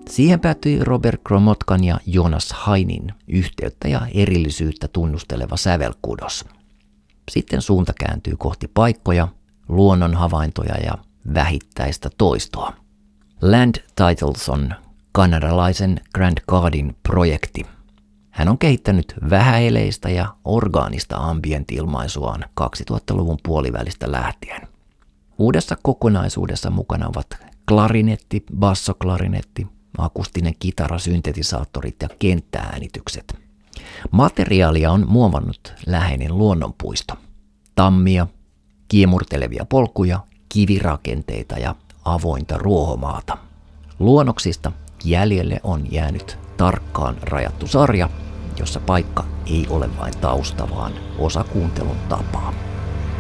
Siihen päätyi Robert Gromotkan ja Jonas Hainin yhteyttä ja erillisyyttä tunnusteleva sävelkudos. Sitten suunta kääntyy kohti paikkoja, luonnon havaintoja ja vähittäistä toistoa. Land Titles on kanadalaisen Grant Cardin projekti. Hän on kehittänyt vähäeleistä ja orgaanista ambient-ilmaisuaan 2000-luvun puolivälistä lähtien. Uudessa kokonaisuudessa mukana ovat klarinetti, bassoklarinetti, akustinen kitara, syntetisaattorit ja kenttääänitykset. Materiaalia on muovannut läheinen luonnonpuisto. Tammia, kiemurtelevia polkuja, kivirakenteita ja avointa ruohomaata. Luonnoksista jäljelle on jäänyt tarkkaan rajattu sarja, jossa paikka ei ole vain tausta, vaan osa kuuntelun tapaa.